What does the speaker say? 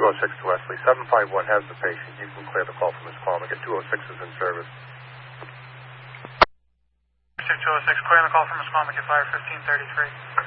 206 to Wesley. 751 has the patient. You can clear the call from Ms. Palmer. Get 206 is in service. 206, clearing the call from Ms. Palmer. Get fire 1533.